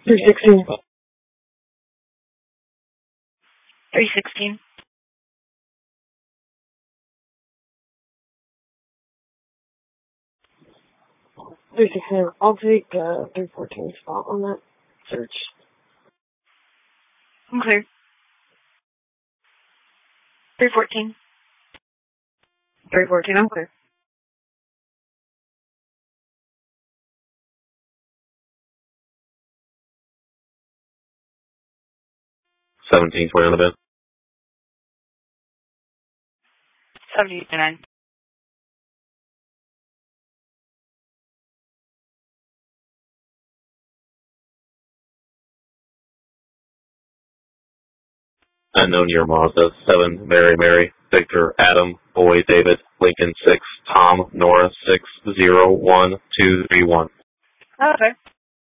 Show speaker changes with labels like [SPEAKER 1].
[SPEAKER 1] 316.
[SPEAKER 2] 316.
[SPEAKER 1] 316. I'll take 314 spot on that search.
[SPEAKER 2] I'm clear. 314.
[SPEAKER 1] 314, I'm clear.
[SPEAKER 3] $17.20 on the bid.
[SPEAKER 2] 79.
[SPEAKER 3] Unknown year Mazda, 7, Mary, Victor, Adam, Boy, David, Lincoln, 6, Tom, Nora, 6, 0, 1, 2, 3, 1.
[SPEAKER 2] Okay.